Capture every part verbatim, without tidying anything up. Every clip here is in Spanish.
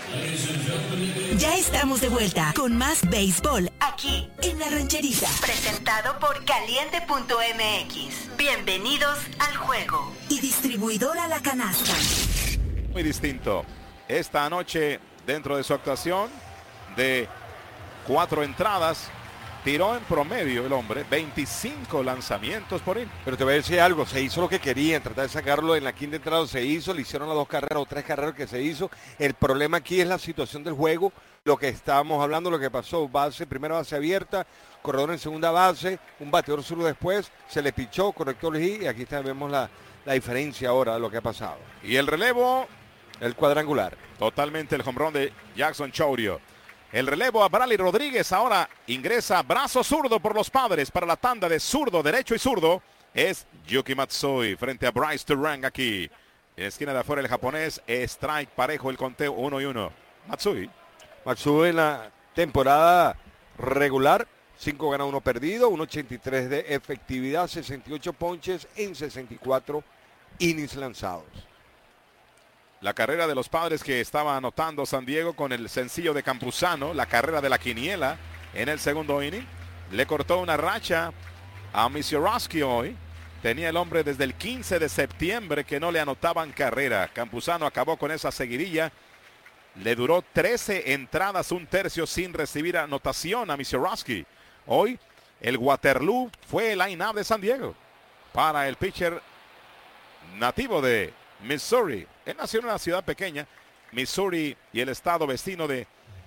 Ya estamos de vuelta con más béisbol aquí en La Rancherita. Presentado por Caliente punto M X. Bienvenidos al juego. Y distribuidora La Canasta. Muy distinto. Esta noche, dentro de su actuación de cuatro entradas, tiró en promedio el hombre veinticinco lanzamientos por él. Pero te voy a decir algo, se hizo lo que querían, tratar de sacarlo en la quinta entrada, se hizo, le hicieron las dos carreras o tres carreras que se hizo. El problema aquí es la situación del juego, lo que estábamos hablando, lo que pasó, base, primera base abierta, corredor en segunda base, un bateador zurdo después, se le pichó, corrector y aquí está, vemos la, la diferencia ahora de lo que ha pasado. Y el relevo, el cuadrangular. Totalmente el home run de Jackson Chourio. El relevo a Bradley Rodríguez ahora ingresa brazo zurdo por los Padres para la tanda de zurdo, derecho y zurdo. Es Yuki Matsui frente a Bryce Turang aquí. En esquina de afuera el japonés, strike parejo el conteo uno y uno. Matsui. Matsui en la temporada regular, cinco ganados, uno perdido, uno ochenta y tres de efectividad, sesenta y ocho ponches en sesenta y cuatro innings lanzados. La carrera de los Padres que estaba anotando San Diego con el sencillo de Campuzano, la carrera de la quiniela en el segundo inning. Le cortó una racha a Misiorowski hoy. Tenía el hombre desde el quince de septiembre que no le anotaban carrera. Campuzano acabó con esa seguidilla. Le duró trece entradas, un tercio sin recibir anotación a Misiorowski. Hoy el Waterloo fue el line-up de San Diego para el pitcher nativo de Missouri. Él nació en una ciudad pequeña, Missouri, y el estado vecino de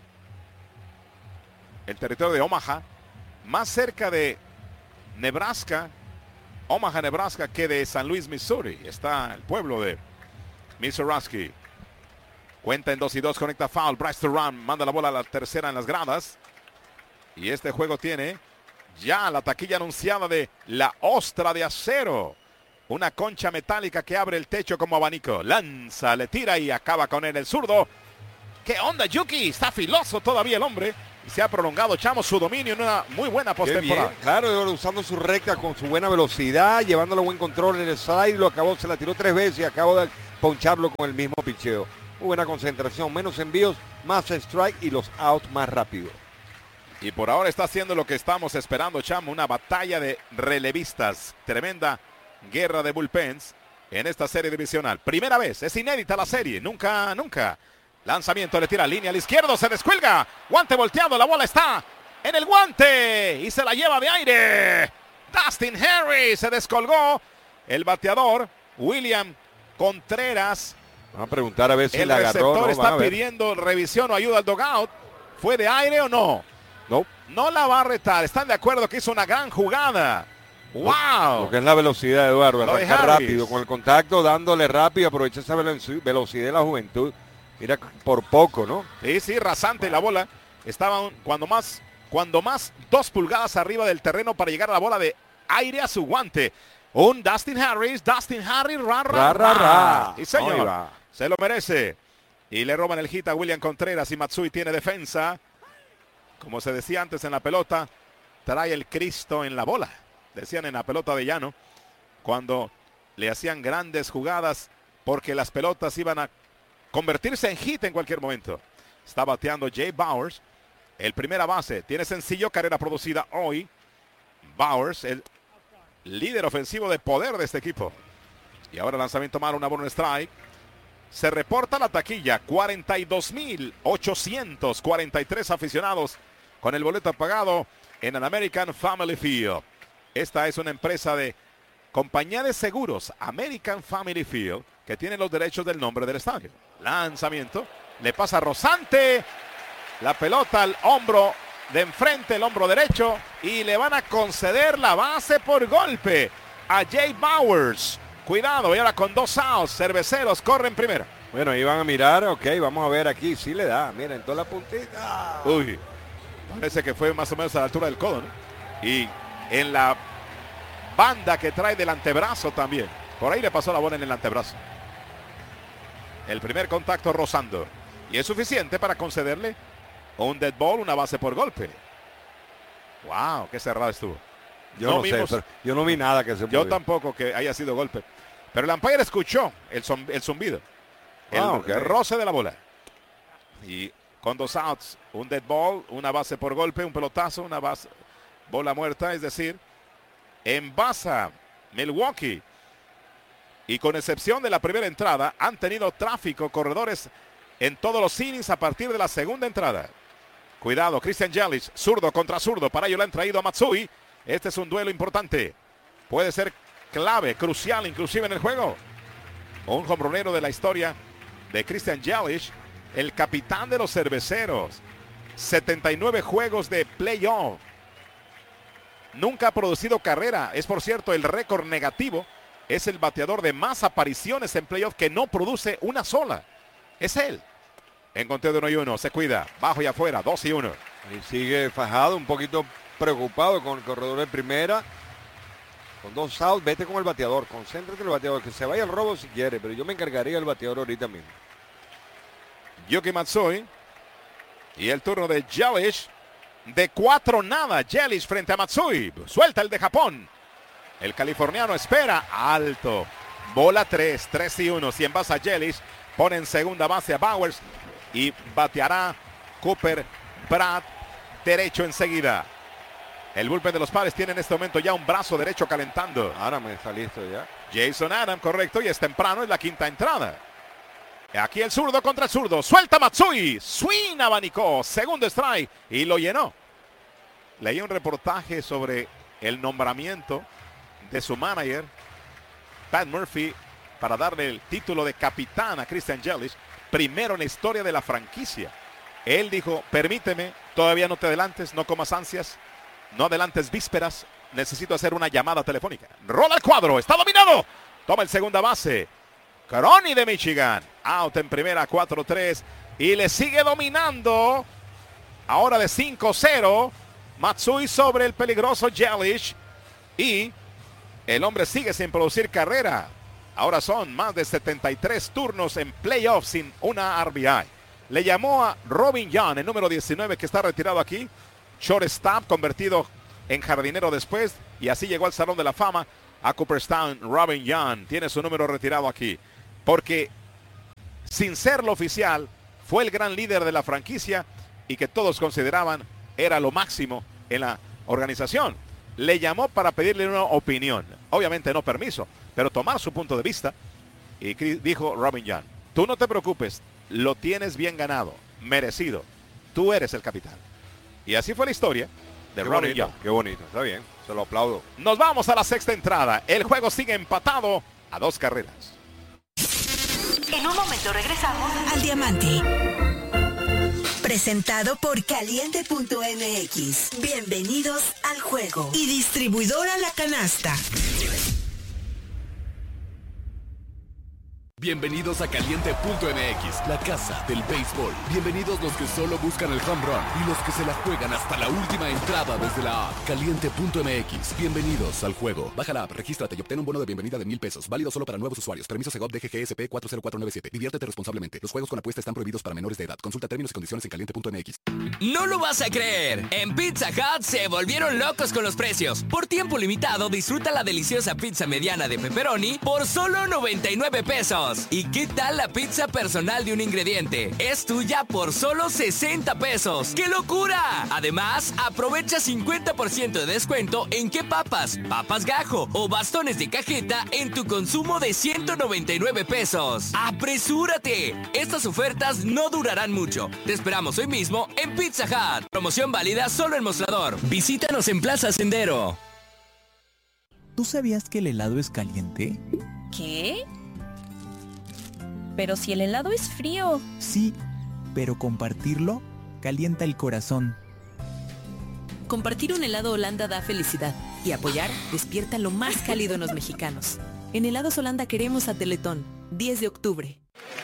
el territorio de Omaha, más cerca de Nebraska, Omaha, Nebraska, que de San Luis, Missouri. Está el pueblo de Misiorowski. Cuenta en dos y dos, conecta foul. Bryce Turang manda la bola a la tercera en las gradas. Y este juego tiene ya la taquilla anunciada de la Ostra de Acero. Una concha metálica que abre el techo como abanico. Lanza, le tira y acaba con él el zurdo. ¿Qué onda, Yuki? Está filoso todavía el hombre. Y se ha prolongado, Chamo, su dominio en una muy buena postemporada. Claro, usando su recta con su buena velocidad, llevándolo a buen control en el slide. Lo acabó, se la tiró tres veces y acabó de poncharlo con el mismo picheo. Muy buena concentración, menos envíos, más strike y los outs más rápido. Y por ahora está haciendo lo que estamos esperando, Chamo. Una batalla de relevistas. Tremenda guerra de bullpens en esta serie divisional. Primera vez, es inédita la serie, nunca, nunca. Lanzamiento, le tira línea al izquierdo, se descuelga, guante volteado, la bola está en el guante y se la lleva de aire. Dustin Harris se descolgó, el bateador William Contreras. Vamos a preguntar a ver si el la agarró. El receptor no, está pidiendo revisión o ayuda al dugout. ¿Fue de aire o no? No. No la va a retar, están de acuerdo que hizo una gran jugada. ¡Wow! Lo que es la velocidad, Eduardo, Lo arrancar rápido, con el contacto, dándole rápido, aprovecha esa velocidad de la juventud. Mira, por poco, ¿no? Sí, sí, rasante la bola. Estaba cuando más, cuando más dos pulgadas arriba del terreno para llegar a la bola de aire a su guante. Un Dustin Harris, Dustin Harris, ra, ra, ra. ra, ra. Y señor, se lo merece. Y le roban el hit a William Contreras y Matsui tiene defensa. Como se decía antes en la pelota, trae el Cristo en la bola. Decían en la pelota de llano, cuando le hacían grandes jugadas porque las pelotas iban a convertirse en hit en cualquier momento. Está bateando Jay Bauers, el primera base. Tiene sencillo, carrera producida hoy. Bauers, el líder ofensivo de poder de este equipo. Y ahora lanzamiento malo, una buena strike. Se reporta la taquilla, cuarenta y dos mil ochocientos cuarenta y tres aficionados con el boleto pagado en el American Family Field. Esta es una empresa de compañía de seguros, American Family Field, que tiene los derechos del nombre del estadio. Lanzamiento, le pasa a Rosante, la pelota al hombro de enfrente, el hombro derecho, y le van a conceder la base por golpe a Jay Bauers. Cuidado, y ahora con dos outs, Cerveceros corren primero. Bueno, ahí van a mirar, ok, vamos a ver aquí, sí le da, mira, en toda la puntita. Uy, parece que fue más o menos a la altura del codo, ¿no? Y en la banda que trae del antebrazo también. Por ahí le pasó la bola en el antebrazo. El primer contacto rozando. Y es suficiente para concederle un dead ball, una base por golpe. Wow, qué cerrado estuvo. Yo no, no vimos, sé, yo no vi nada que se Yo movió. Tampoco que haya sido golpe. Pero el umpire escuchó el, el zumbido. El, ah, okay. el roce de la bola. Y con dos outs, un dead ball, una base por golpe, un pelotazo, una base, bola muerta, es decir, en base Milwaukee. Y con excepción de la primera entrada, han tenido tráfico, corredores en todos los innings a partir de la segunda entrada. Cuidado, Christian Yelich, zurdo contra zurdo. Para ello le han traído a Matsui. Este es un duelo importante. Puede ser clave, crucial, inclusive en el juego. Un jonronero de la historia de Christian Yelich, el capitán de los cerveceros. setenta y nueve juegos de playoff. Nunca ha producido carrera. Es, por cierto, el récord negativo. Es el bateador de más apariciones en playoff que no produce una sola. Es él. En conteo de uno y uno. Se cuida. Bajo y afuera. Dos y uno. Y sigue fajado. Un poquito preocupado con el corredor de primera. Con dos outs. Vete con el bateador. Concéntrate en el bateador. Que se vaya al robo si quiere. Pero yo me encargaría del bateador ahorita mismo. Yuki Matsui. Y el turno de Yelich. De cuatro nada. Yelich frente a Matsui. Suelta el de Japón. El californiano espera. Alto. Bola tres. tres y uno. Si envasa Yelich. Pone en segunda base a Bowers. Y bateará Cooper Pratt. Derecho enseguida. El bullpen de los Padres tiene en este momento ya un brazo derecho calentando. Adam está listo ya. Jason Adam, correcto. Y es temprano. Es la quinta entrada. Aquí el zurdo contra el zurdo. Suelta Matsui. Swing abanicó. Segundo strike. Y lo llenó. Leí un reportaje sobre el nombramiento de su manager, Pat Murphy, para darle el título de capitán a Christian Yelich. Primero en la historia de la franquicia. Él dijo, permíteme, todavía no te adelantes, no comas ansias, no adelantes vísperas. Necesito hacer una llamada telefónica. Rola el cuadro. Está dominado. Toma el segunda base. Crony de Michigan. Out en primera, cuatro tres. Y le sigue dominando. Ahora de cinco cero. Matsui sobre el peligroso Yelich. Y el hombre sigue sin producir carrera. Ahora son más de setenta y tres turnos en playoffs sin una R B I. Le llamó a Robin Young, el número diecinueve, que está retirado aquí. Shortstop, convertido en jardinero después. Y así llegó al Salón de la Fama a Cooperstown. Robin Young tiene su número retirado aquí. Porque, sin serlo oficial, fue el gran líder de la franquicia y que todos consideraban era lo máximo en la organización. Le llamó para pedirle una opinión. Obviamente no permiso, pero tomar su punto de vista. Y dijo Robin Young, tú no te preocupes, lo tienes bien ganado, merecido. Tú eres el capitán. Y así fue la historia de qué Robin bonito, Young. Qué bonito, está bien, se lo aplaudo. Nos vamos a la sexta entrada. El juego sigue empatado a dos carreras. En un momento regresamos al Diamante. Presentado por Caliente punto M X. Bienvenidos al juego. Y distribuidora La Canasta. Bienvenidos a Caliente punto M X, la casa del béisbol. Bienvenidos los que solo buscan el home run y los que se la juegan hasta la última entrada desde la app. Caliente punto M X. Bienvenidos al juego. Baja la app, regístrate y obtén un bono de bienvenida de mil pesos. Válido solo para nuevos usuarios. Permiso Segov D G G S P cuatro cero cuatro nueve siete. Diviértete responsablemente. Los juegos con apuesta están prohibidos para menores de edad. Consulta términos y condiciones en Caliente punto M X. No lo vas a creer. En Pizza Hut se volvieron locos con los precios. Por tiempo limitado, disfruta la deliciosa pizza mediana de pepperoni por solo noventa y nueve pesos. ¿Y qué tal la pizza personal de un ingrediente? Es tuya por solo sesenta pesos. ¡Qué locura! Además, aprovecha cincuenta por ciento de descuento en qué papas, papas gajo o bastones de cajeta en tu consumo de ciento noventa y nueve pesos. ¡Apresúrate! Estas ofertas no durarán mucho. Te esperamos hoy mismo en Pizza Hut. Promoción válida solo en Mostrador. Visítanos en Plaza Sendero. ¿Tú sabías que el helado es caliente? ¿Qué? Pero si el helado es frío. Sí, pero compartirlo calienta el corazón. Compartir un helado Holanda da felicidad y apoyar despierta lo más cálido en los mexicanos. En Helados Holanda queremos a Teletón, diez de octubre.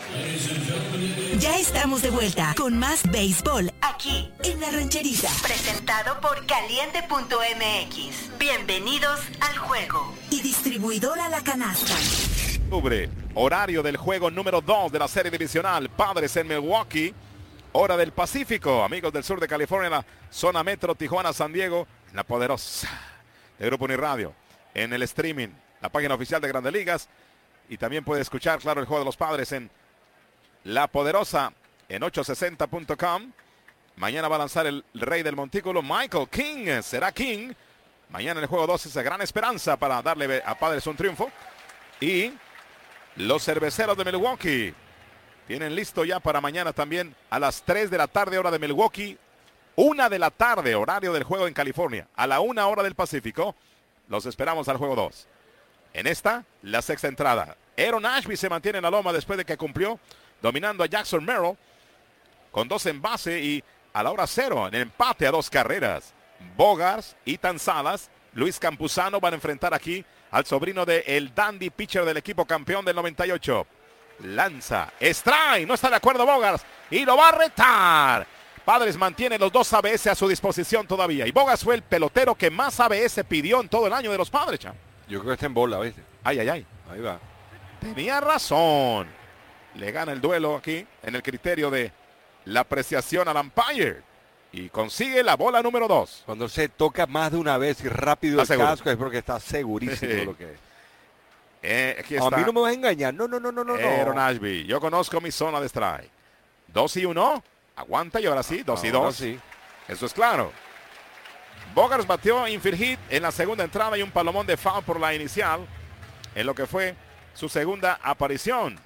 Ya estamos de vuelta con más béisbol aquí en La Rancherita. Presentado por Caliente punto M X. Bienvenidos al juego. Y distribuidora La Canasta. Octubre, horario del juego número dos de la serie divisional. Padres en Milwaukee. Hora del Pacífico. Amigos del sur de California, la zona metro, Tijuana, San Diego. La poderosa de Grupo Uniradio. En el streaming, la página oficial de Grandes Ligas. Y también puede escuchar, claro, el juego de los Padres en la poderosa en ochocientos sesenta punto com. Mañana va a lanzar el rey del montículo, Michael King. Será King. Mañana en el juego dos, esa gran esperanza para darle a Padres un triunfo. Y los cerveceros de Milwaukee tienen listo ya para mañana también a las tres de la tarde, hora de Milwaukee. una de la tarde, horario del juego en California. A la una hora del Pacífico. Los esperamos al juego dos. En esta, la sexta entrada. Aaron Ashby se mantiene en la loma después de que cumplió, dominando a Jackson Merrill con dos en base y a la hora cero, en empate a dos carreras. Bogaerts, Ethan Salas, Luis Campuzano van a enfrentar aquí al sobrino de el dandy pitcher del equipo campeón del noventa y ocho. Lanza, strike, no está de acuerdo Bogaerts y lo va a retar. Padres mantiene los dos A B S a su disposición todavía. Y Bogaerts fue el pelotero que más A B S pidió en todo el año de los Padres, cham. Yo creo que está en bola, ¿viste? Ay, ay, ay. Ahí va. Tenía razón. Le gana el duelo aquí en el criterio de la apreciación al umpire. Y consigue la bola número dos. Cuando se toca más de una vez y rápido ¿Está el seguro? casco es porque está segurísimo de lo que es. Eh, aquí está. A mí no me vas a engañar. No, no, no, no, no. Aaron Ashby. Yo conozco mi zona de strike. Dos y uno. Aguanta y ahora sí. Dos y Ahora dos. sí. Eso es claro. Bogaerts batió infield hit en la segunda entrada y un palomón de foul por la inicial en lo que fue su segunda aparición.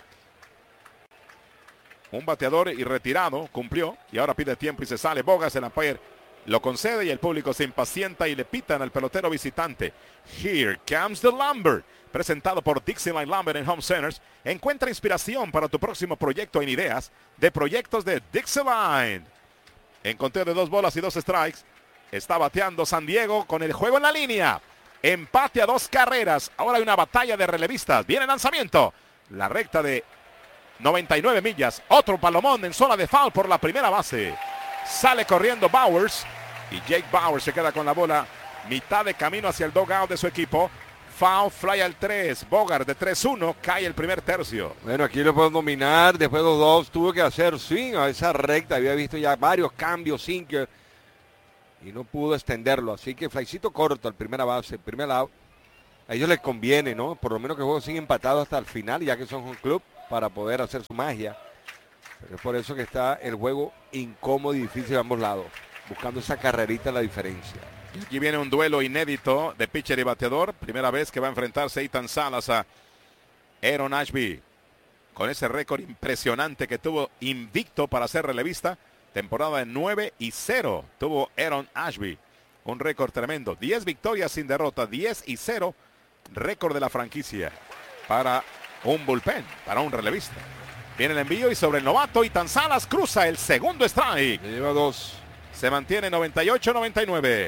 Un bateador y retirado cumplió y ahora pide tiempo y se sale. Bogaerts, el umpire lo concede y el público se impacienta y le pitan al pelotero visitante. Here comes the lumber. Presentado por Dixieline Lumber en Home Centers. Encuentra inspiración para tu próximo proyecto en ideas de proyectos de Dixieline. En conteo de dos bolas y dos strikes. Está bateando San Diego con el juego en la línea. Empate a dos carreras. Ahora hay una batalla de relevistas. Viene el lanzamiento. La recta de noventa y nueve millas. Otro palomón en zona de foul por la primera base. Sale corriendo Bowers. Y Jake Bowers se queda con la bola. Mitad de camino hacia el dugout de su equipo. Foul fly al tres. Bogaerts de tres uno. Cae el primer tercio. Bueno, aquí lo pueden dominar. Después de los dos tuvo que hacer swing a esa recta. Había visto ya varios cambios, sinker. Y no pudo extenderlo. Así que flycito corto al primera base, primer lado. A ellos les conviene, ¿no? Por lo menos que el juego siga empatado hasta el final, ya que son un club, para poder hacer su magia. Pero es por eso que está el juego incómodo y difícil de ambos lados. Buscando esa carrerita la diferencia. Aquí viene un duelo inédito de pitcher y bateador. Primera vez que va a enfrentarse Ethan Salas a Aaron Ashby. Con ese récord impresionante que tuvo invicto para ser relevista. Temporada de nueve y cero tuvo Aaron Ashby. Un récord tremendo. diez victorias sin derrota. diez y cero. Récord de la franquicia. Para un bullpen. Para un relevista. Viene el envío y sobre el novato Ethan Salas cruza el segundo strike. Le lleva dos. Se mantiene noventa y ocho noventa y nueve.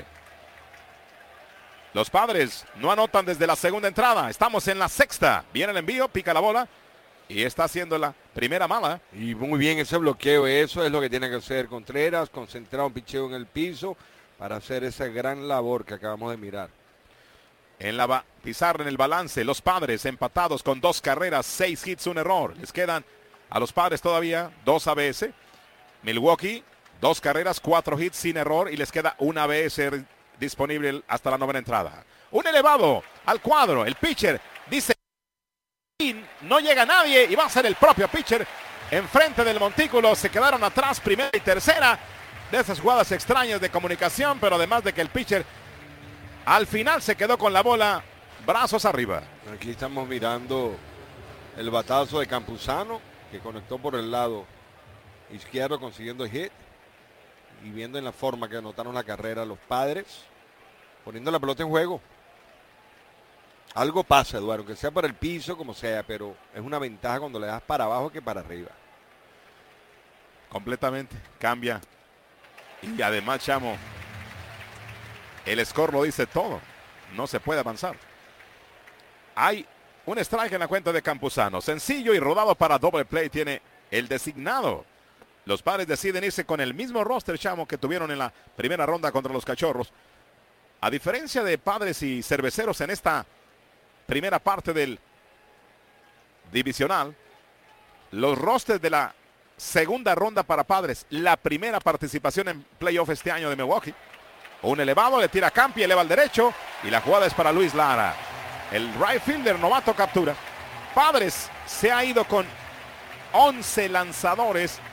Los Padres no anotan desde la segunda entrada. Estamos en la sexta. Viene el envío, pica la bola. Y está haciendo la primera mala. Y muy bien ese bloqueo. Eso es lo que tiene que hacer Contreras. Concentrar un picheo en el piso para hacer esa gran labor que acabamos de mirar. En la pizarra, en el balance, los Padres empatados con dos carreras, seis hits, un error. Les quedan a los Padres todavía dos A B S. Milwaukee, dos carreras, cuatro hits sin error y les queda una A B S disponible hasta la novena entrada. Un elevado al cuadro. El pitcher dice no llega nadie y va a ser el propio pitcher enfrente del montículo. Se quedaron atrás primera y tercera de esas jugadas extrañas de comunicación, pero además de que el pitcher al final se quedó con la bola brazos arriba. Aquí estamos mirando el batazo de Campuzano que conectó por el lado izquierdo consiguiendo hit y viendo en la forma que anotaron la carrera los Padres poniendo la pelota en juego. Algo pasa, Eduardo, que sea para el piso como sea, pero es una ventaja cuando le das para abajo que para arriba. Completamente cambia. Y además, chamo, el score lo dice todo. No se puede avanzar. Hay un strike en la cuenta de Campuzano. Sencillo y rodado para doble play. Tiene el designado. Los Padres deciden irse con el mismo roster, chamo, que tuvieron en la primera ronda contra los Cachorros. A diferencia de Padres y Cerveceros en esta primera parte del divisional, los rosters de la segunda ronda para Padres, la primera participación en playoff este año de Milwaukee. Un elevado, le tira a Campi, eleva al derecho y la jugada es para Luis Lara. El right fielder novato captura. Padres se ha ido con once lanzadores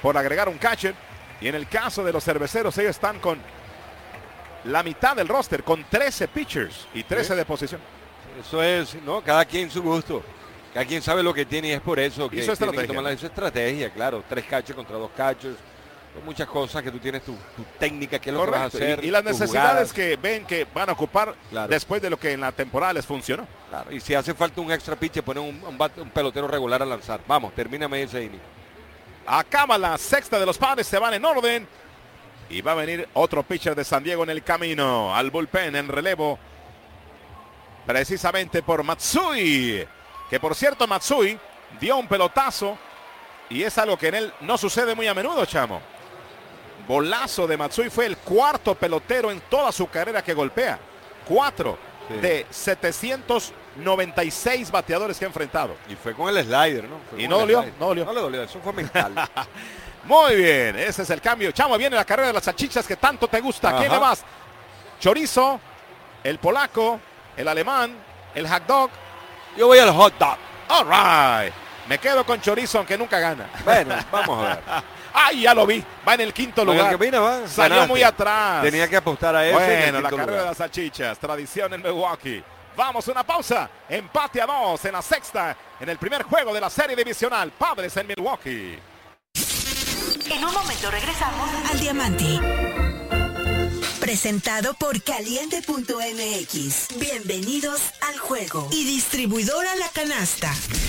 por agregar un catcher. Y en el caso de los cerveceros, ellos están con la mitad del roster, con trece pitchers y trece ¿Sí? de posición. Eso es, ¿no? Cada quien su gusto. Cada quien sabe lo que tiene y es por eso que tiene que tomar la esa estrategia, claro. Tres catchers contra dos catchers. Muchas cosas que tú tienes tu, tu técnica, que es lo que vas a hacer. Y, y las necesidades que ven que van a ocupar claro. después de lo que en la temporada les funcionó. Claro. Y si hace falta un extra pitch, poner un, un, bat, un pelotero regular a lanzar. Vamos, termíname ese inning. Acaba la sexta de los Padres, se van en orden. Y va a venir otro pitcher de San Diego en el camino. Al bullpen en relevo. Precisamente por Matsui. Que por cierto, Matsui dio un pelotazo. Y es algo que en él no sucede muy a menudo, chamo. Bolazo de Matsui, fue el cuarto pelotero en toda su carrera que golpea. Cuatro sí. de setecientos noventa y seis bateadores que ha enfrentado. Y fue con el slider, ¿no? Fue y no dolió, no dolió. No le dolió, eso fue mental. Muy bien, ese es el cambio. Chamo, viene la carrera de las salchichas que tanto te gusta. Ajá. ¿Quién le vas? Chorizo, el polaco, el alemán, el hot dog. Yo voy al hot dog. All right. Me quedo con chorizo, aunque nunca gana. Bueno, vamos a ver. ¡Ay, ya lo vi! Va en el quinto lugar. Que vino, ¿va? Salió Ganaste. muy atrás. Tenía que apostar a eso. Bueno, la carrera lugar. de las salchichas. Tradición en Milwaukee. Vamos, una pausa. Empate a dos en la sexta. En el primer juego de la serie divisional. Padres en Milwaukee. En un momento regresamos al Diamante. Presentado por Caliente punto M X. Bienvenidos al juego. Y distribuidora La Canasta.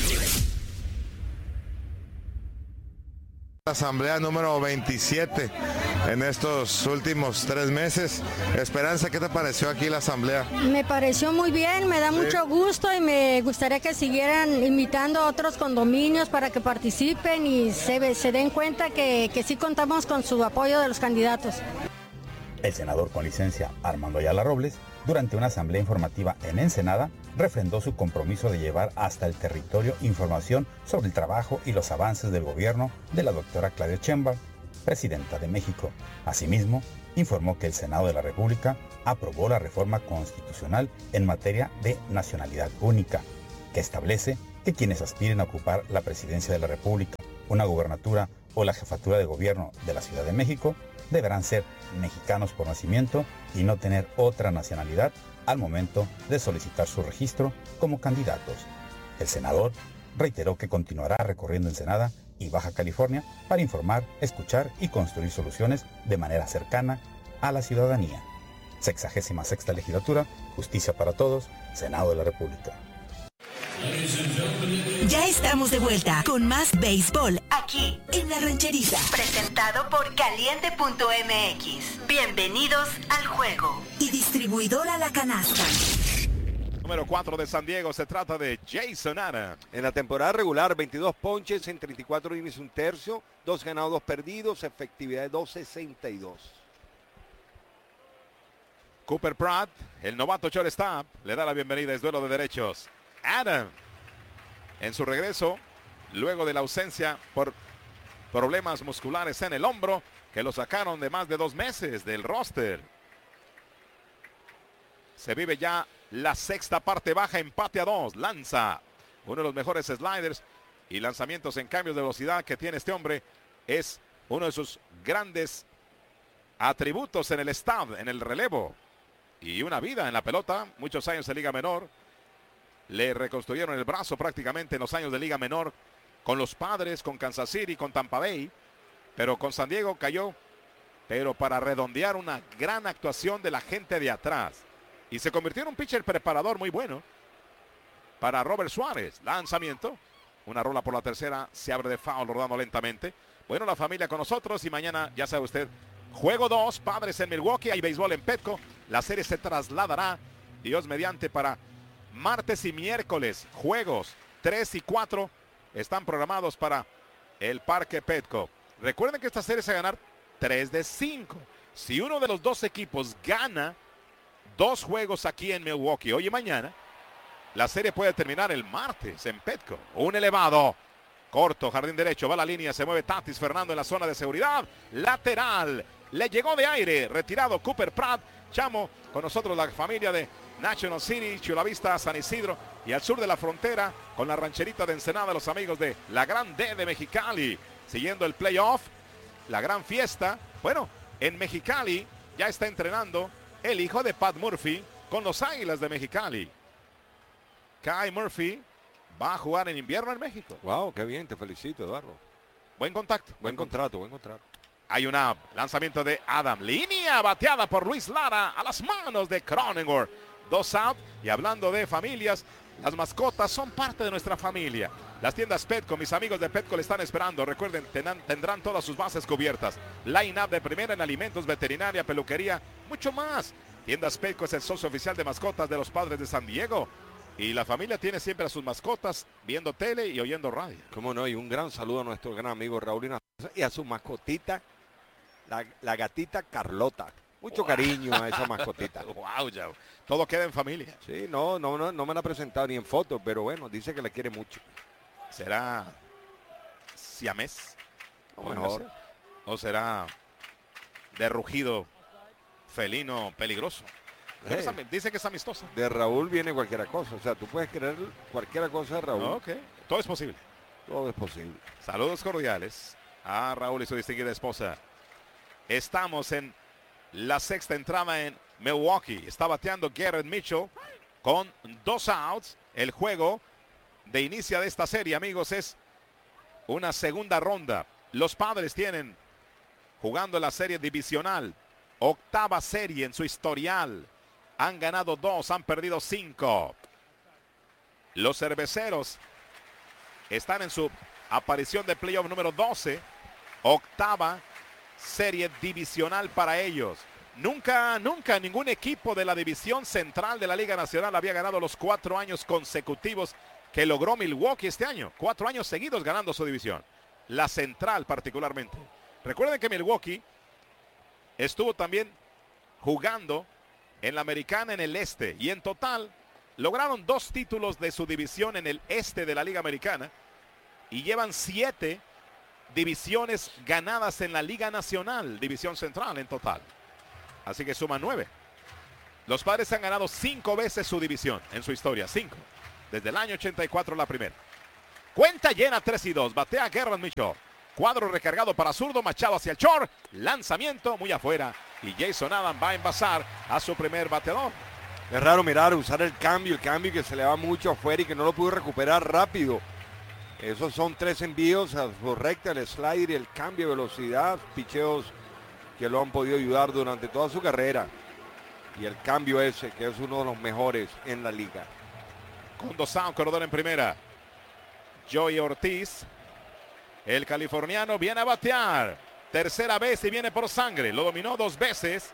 Asamblea número veintisiete en estos últimos tres meses. Esperanza, ¿qué te pareció aquí la asamblea? Me pareció muy bien, me da sí. mucho gusto y me gustaría que siguieran invitando a otros condominios para que participen y se, se den cuenta que, que sí contamos con su apoyo de los candidatos. El senador con licencia Armando Ayala Robles, durante una asamblea informativa en Ensenada, refrendó su compromiso de llevar hasta el territorio información sobre el trabajo y los avances del gobierno de la doctora Claudia Sheinbaum, presidenta de México. Asimismo, informó que el Senado de la República aprobó la reforma constitucional en materia de nacionalidad única, que establece que quienes aspiren a ocupar la presidencia de la República, una gubernatura o la jefatura de gobierno de la Ciudad de México deberán ser mexicanos por nacimiento y no tener otra nacionalidad al momento de solicitar su registro como candidatos. El senador reiteró que continuará recorriendo Ensenada y Baja California para informar, escuchar y construir soluciones de manera cercana a la ciudadanía. Sexagésima sexta legislatura, Justicia para Todos, Senado de la República. Ya estamos de vuelta con más béisbol aquí en La Rancherita. Presentado por Caliente punto M X. Bienvenidos al juego. Y distribuidora La Canasta. Número cuatro de San Diego, se trata de Jason Ana. En la temporada regular, veintidós ponches en treinta y cuatro innings, un tercio, dos ganados, dos perdidos, efectividad de dos sesenta y dos. Cooper Pratt, el novato shortstop, le da la bienvenida, es duelo de derechos. Adam, en su regreso, luego de la ausencia por problemas musculares en el hombro, que lo sacaron de más de dos meses del roster. Se vive ya la sexta parte baja, empate a dos. Lanza uno de los mejores sliders y lanzamientos en cambios de velocidad que tiene este hombre. Es uno de sus grandes atributos en el staff, en el relevo. Y una vida en la pelota, muchos años en Liga Menor. Le reconstruyeron el brazo prácticamente en los años de Liga Menor con los Padres, con Kansas City, con Tampa Bay. Pero con San Diego cayó, pero para redondear una gran actuación de la gente de atrás. Y se convirtió en un pitcher preparador muy bueno para Robert Suárez. Lanzamiento, una rola por la tercera, se abre de foul rodando lentamente. Bueno, la familia con nosotros y mañana, ya sabe usted, juego dos, Padres en Milwaukee, hay béisbol en Petco. La serie se trasladará, Dios mediante, para martes y miércoles. Juegos tres y cuatro están programados para el Parque Petco. Recuerden que esta serie se va a ganar tres de cinco. Si uno de los dos equipos gana dos juegos aquí en Milwaukee hoy y mañana, la serie puede terminar el martes en Petco. Un elevado corto, jardín derecho, va a la línea, se mueve Tatis Fernando en la zona de seguridad. Lateral, le llegó de aire, retirado Cooper Pratt. Chamo, con nosotros la familia de National City, Chula Vista, San Isidro y al sur de la frontera con la rancherita de Ensenada, los amigos de la Gran D de Mexicali. Siguiendo el playoff, la gran fiesta. Bueno, en Mexicali ya está entrenando el hijo de Pat Murphy con los Águilas de Mexicali. Kai Murphy va a jugar en invierno en México. Wow, qué bien, te felicito, Eduardo. Buen contacto. Buen, buen contrato, buen contrato. Hay una lanzamiento de Adam. Línea bateada por Luis Lara a las manos de Cronenworth. Dos out. Y hablando de familias, las mascotas son parte de nuestra familia. Las tiendas Petco, mis amigos de Petco le están esperando. Recuerden, tendrán, tendrán todas sus bases cubiertas. Line-up de primera en alimentos, veterinaria, peluquería, mucho más. Tiendas Petco es el socio oficial de mascotas de los Padres de San Diego. Y la familia tiene siempre a sus mascotas viendo tele y oyendo radio. Cómo no, y un gran saludo a nuestro gran amigo Raúl y a su mascotita, la, la gatita Carlota. Mucho wow. cariño a esa mascotita. Wow, ya. Todo queda en familia. Sí, no, no, no, no me la ha presentado ni en foto, pero bueno, dice que la quiere mucho. ¿Será siamés? O mejor. ¿O será de rugido felino peligroso? Hey, dice que es amistosa. De Raúl viene cualquier cosa. O sea, tú puedes creer cualquier cosa de Raúl. Ok, todo es posible. Todo es posible. Saludos cordiales a Raúl y su distinguida esposa. Estamos en la sexta entrada en Milwaukee. Está bateando Garrett Mitchell con dos outs. El juego de inicio de esta serie, amigos, es una segunda ronda. Los Padres tienen, jugando la serie divisional, octava serie en su historial. Han ganado dos, han perdido cinco. Los Cerveceros están en su aparición de playoff número doce. Octava serie divisional para ellos. Nunca, nunca ningún equipo de la división central de la Liga Nacional había ganado los cuatro años consecutivos que logró Milwaukee este año. Cuatro años seguidos ganando su división. La central particularmente. Recuerden que Milwaukee estuvo también jugando en la americana en el este. Y en total lograron dos títulos de su división en el este de la Liga Americana. Y llevan siete divisiones ganadas en la Liga Nacional. División central en total. Así que suman nueve. Los Padres han ganado cinco veces su división en su historia. Cinco. Desde el año ochenta y cuatro la primera. Cuenta llena tres y dos. Batea Garrett Mitchell. Cuadro recargado para zurdo. Machado hacia el short. Lanzamiento muy afuera. Y Jason Adam va a envasar a su primer bateador. Es raro mirar, usar el cambio. El cambio que se le va mucho afuera y que no lo pudo recuperar rápido. Esos son tres envíos a su recta. El slider y el cambio de velocidad. Picheos que lo han podido ayudar durante toda su carrera. Y el cambio ese, que es uno de los mejores en la liga. Con dos outs, corredor en primera. Joey Ortiz, el californiano, viene a batear. Tercera vez y viene por sangre. Lo dominó dos veces.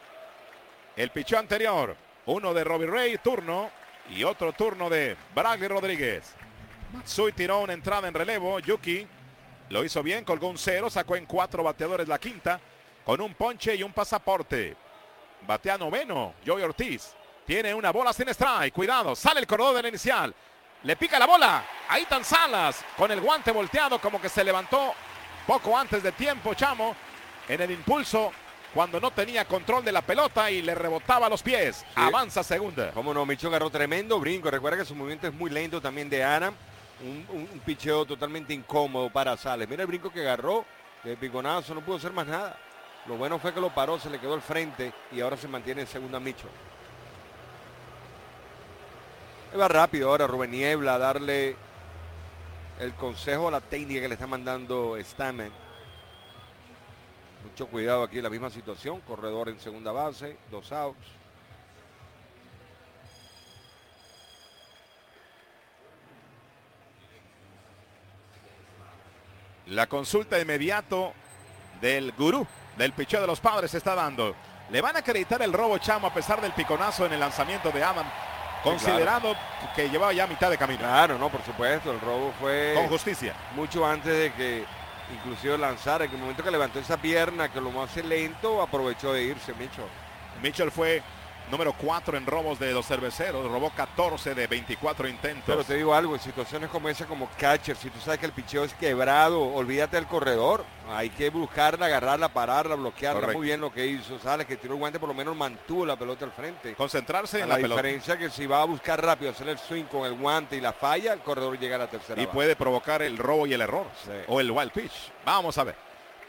El picheo anterior. Uno de Robbie Ray, turno. Y otro turno de Bradley Rodríguez. Matsui tiró una entrada en relevo. Yuki lo hizo bien, colgó un cero. Sacó en cuatro bateadores la quinta. Con un ponche y un pasaporte. Batea noveno, Joey Ortiz. Tiene una bola sin strike. Cuidado, sale el corredor de la inicial. Le pica la bola. Ahí están Salas con el guante volteado, como que se levantó poco antes de tiempo, Chamo. En el impulso, cuando no tenía control de la pelota y le rebotaba los pies. Sí. Avanza segunda. Cómo no, Micho agarró tremendo brinco. Recuerda que su movimiento es muy lento también de Ana. Un, un, un picheo totalmente incómodo para Salas. Mira el brinco que agarró. De piconazo, no pudo hacer más nada. Lo bueno fue que lo paró, se le quedó al frente y ahora se mantiene en segunda Micho. Va rápido ahora Rubén Niebla a darle el consejo a la técnica que le está mandando Stamen. Mucho cuidado aquí, la misma situación. Corredor en segunda base, dos outs. La consulta de inmediato del gurú del picheo de los Padres se está dando. Le van a acreditar el robo, Chamo, a pesar del piconazo en el lanzamiento de Adam. Considerado sí, claro, que llevaba ya mitad de camino. Claro, no, por supuesto, el robo fue con justicia. Mucho antes de que inclusive lanzara. En el momento que levantó esa pierna, que lo hace lento, aprovechó de irse Mitchell. Mitchell fue número cuatro en robos de los Cerveceros. Robó catorce de veinticuatro intentos. Pero te digo algo, en situaciones como esa, como catcher, si tú sabes que el picheo es quebrado, olvídate del corredor. Hay que buscarla, agarrarla, pararla, bloquearla. Correcto. Muy bien lo que hizo Salas, que tiró el guante, por lo menos mantuvo la pelota al frente. Concentrarse a en la, la pelota. La diferencia que si va a buscar rápido, hacer el swing con el guante y la falla, el corredor llega a la tercera. Y base. Puede provocar el robo y el error. Sí. O el wild pitch. Vamos a ver.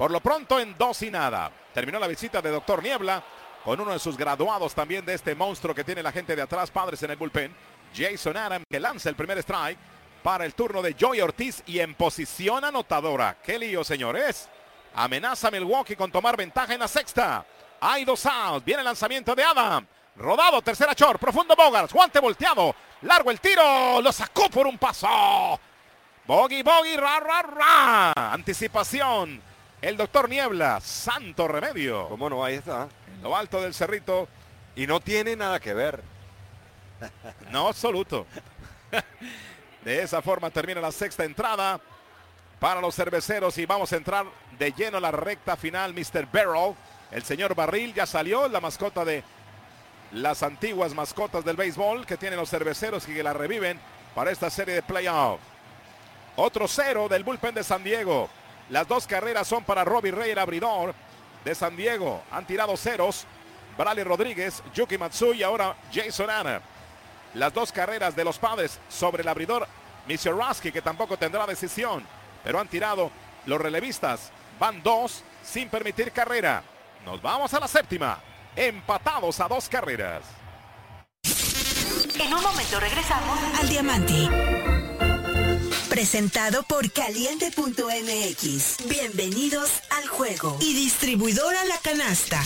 Por lo pronto en dos y nada. Terminó la visita de doctor Niebla con uno de sus graduados también de este monstruo que tiene la gente de atrás, Padres en el bullpen. Jason Adam, que lanza el primer strike para el turno de Joey Ortiz y en posición anotadora. ¡Qué lío, señores! Amenaza Milwaukee con tomar ventaja en la sexta. Hay dos outs. Viene el lanzamiento de Adam. Rodado, tercera short, profundo Bogaerts, guante volteado. Largo el tiro, lo sacó por un paso. Bogey, bogey, ra, ra, ra. Anticipación. El doctor Niebla, santo remedio. ¿Cómo no? Ahí está. En lo alto del cerrito. Y no tiene nada que ver. No, absoluto. De esa forma termina la sexta entrada para los cerveceros y vamos a entrar de lleno a la recta final. mister Barrel, el señor Barril ya salió, la mascota de las antiguas mascotas del béisbol que tienen los cerveceros y que la reviven para esta serie de playoff. Otro cero del bullpen de San Diego. Las dos carreras son para Robbie Ray, el abridor de San Diego. Han tirado ceros Bradley Rodríguez, Yuki Matsui y ahora Jason Ana. Las dos carreras de los Padres sobre el abridor Misioraski, que tampoco tendrá decisión. Pero han tirado los relevistas. Van dos sin permitir carrera. Nos vamos a la séptima. Empatados a dos carreras. En un momento regresamos al Diamante. Presentado por Caliente punto M X. Bienvenidos al juego. Y distribuidora La Canasta.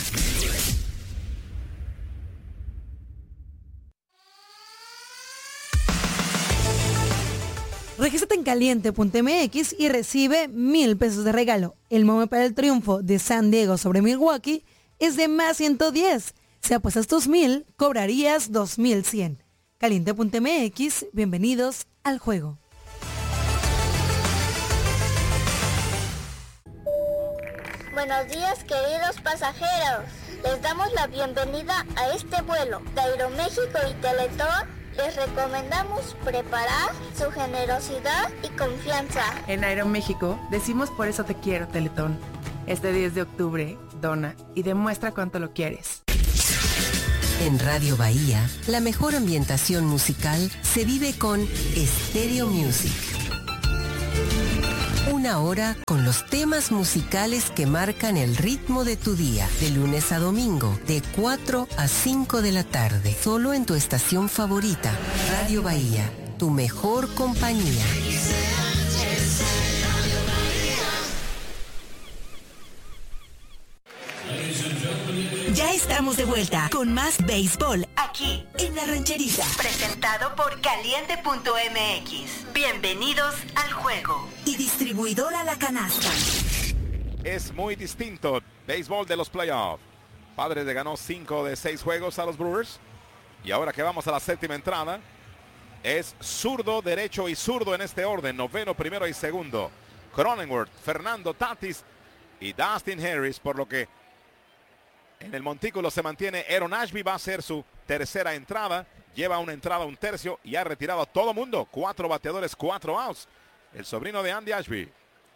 Regístrate en Caliente punto M X y recibe mil pesos de regalo. El momio para el triunfo de San Diego sobre Milwaukee es de más ciento diez. Si apuestas tus mil, cobrarías dos mil cien. Caliente punto M X, bienvenidos al juego. Buenos días, queridos pasajeros. Les damos la bienvenida a este vuelo de Aeroméxico y Teletón. Les recomendamos preparar su generosidad y confianza. En Aeroméxico decimos por eso te quiero, Teletón. Este diez de octubre, dona y demuestra cuánto lo quieres. En Radio Bahía, la mejor ambientación musical se vive con Stereo Music. Una hora con los temas musicales que marcan el ritmo de tu día, de lunes a domingo, de cuatro a cinco de la tarde, solo en tu estación favorita, Radio Bahía, tu mejor compañía. Ya estamos de vuelta con más béisbol aquí en La Rancherita. Presentado por Caliente punto M X. Bienvenidos al juego. Y distribuidora La Canasta. Es muy distinto béisbol de los playoffs. Padres le ganó cinco de seis juegos a los Brewers. Y ahora que vamos a la séptima entrada, es zurdo, derecho y zurdo en este orden. Noveno, primero y segundo. Cronenworth, Fernando Tatis y Dustin Harris, por lo que en el montículo se mantiene Aaron Ashby. Va a ser su tercera entrada. Lleva una entrada, un tercio y ha retirado a todo mundo. Cuatro bateadores, cuatro outs. El sobrino de Andy Ashby.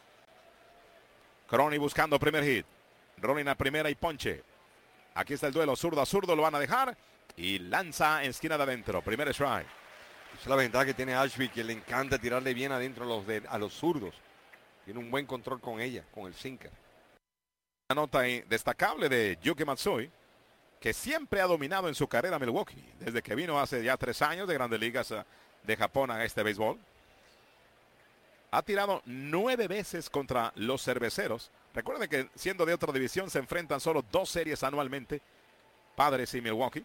Crony buscando primer hit. Rolling a primera y ponche. Aquí está el duelo zurdo a zurdo. Lo van a dejar. Y lanza en esquina de adentro. Primer strike. Esa es la ventaja que tiene Ashby, que le encanta tirarle bien adentro a los, de, a los zurdos. Tiene un buen control con ella, con el sinker. Una nota destacable de Yuki Matsui, que siempre ha dominado en su carrera Milwaukee, desde que vino hace ya tres años de Grandes Ligas de Japón a este béisbol. Ha tirado nueve veces contra los cerveceros. Recuerden que siendo de otra división se enfrentan solo dos series anualmente, Padres y Milwaukee.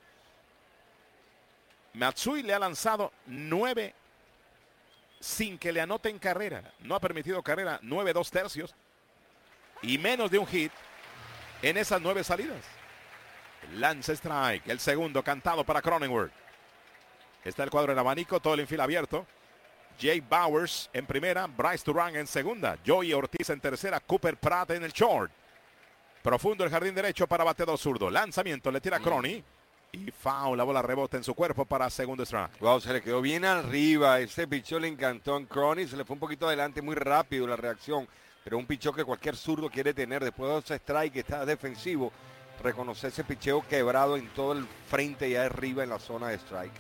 Matsui le ha lanzado nueve sin que le anoten carrera. No ha permitido carrera, nueve dos tercios y menos de un hit en esas nueve salidas. Lanza strike, el segundo cantado para Cronenworth. Está el cuadro en abanico, todo el infield abierto. Jay Bowers en primera, Bryce Turang en segunda, Joey Ortiz en tercera, Cooper Pratt en el short. Profundo el jardín derecho para bateador zurdo. Lanzamiento, le tira Crony. Y foul, la bola rebota en su cuerpo para segundo strike. Wow, se le quedó bien arriba. Este pichó le encantó a Crony. Se le fue un poquito adelante, muy rápido la reacción. Pero un picheo que cualquier zurdo quiere tener. Después de ese strike que está defensivo, reconocer ese picheo quebrado en todo el frente y arriba en la zona de strike.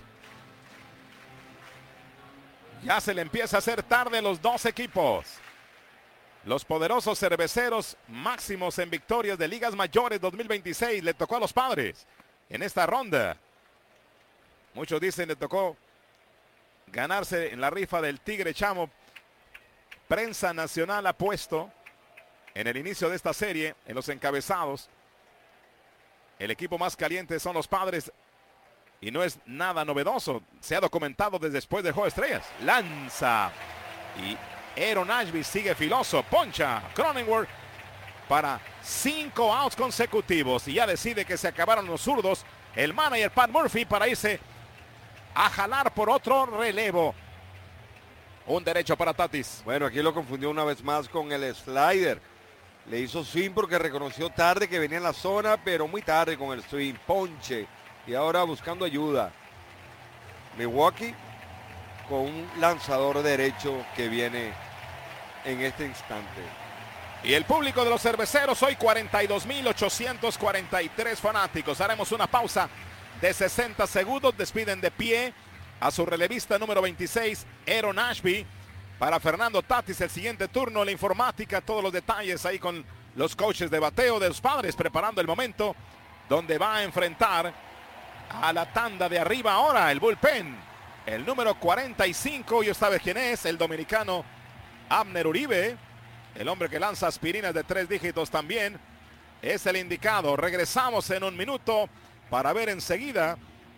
Ya se le empieza a hacer tarde a los dos equipos. Los poderosos cerveceros máximos en victorias de ligas mayores dos mil veintiséis. Le tocó a los Padres en esta ronda. Muchos dicen le tocó ganarse en la rifa del Tigre Chamo. Prensa nacional ha puesto en el inicio de esta serie, en los encabezados, el equipo más caliente son los Padres. Y no es nada novedoso. Se ha documentado desde después del juego de estrellas. Lanza. Y Aaron Ashby sigue filoso. Poncha Cronenworth para cinco outs consecutivos. Y ya decide que se acabaron los zurdos. El manager Pat Murphy para irse a jalar por otro relevo. Un derecho para Tatis. Bueno, aquí lo confundió una vez más con el slider. Le hizo swing porque reconoció tarde que venía en la zona, pero muy tarde con el swing. Ponche. Y ahora buscando ayuda. Milwaukee con un lanzador derecho que viene en este instante. Y el público de los cerveceros hoy cuarenta y dos mil ochocientos cuarenta y tres fanáticos. Haremos una pausa de sesenta segundos. Despiden de pie a su relevista número veintiséis, Aaron Ashby. Para Fernando Tatis el siguiente turno, la informática, todos los detalles ahí con los coaches de bateo de los Padres preparando el momento donde va a enfrentar a la tanda de arriba ahora el bullpen. El número cuarenta y cinco, y sabes quién es, el dominicano Abner Uribe, el hombre que lanza aspirinas de tres dígitos también, es el indicado. Regresamos en un minuto para ver enseguida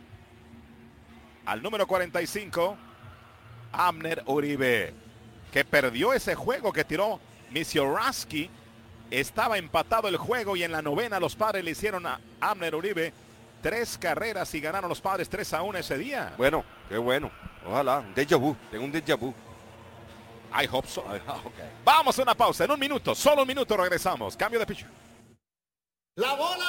al número cuarenta y cinco, Abner Uribe, que perdió ese juego que tiró Misioraski. Estaba empatado el juego y en la novena los Padres le hicieron a Abner Uribe tres carreras y ganaron los Padres tres a uno ese día. Bueno, qué bueno. Ojalá, un déjà vu, tengo un déjà vu. I hope so. Okay. Vamos a una pausa en un minuto, solo un minuto regresamos. Cambio de pitcher. La bola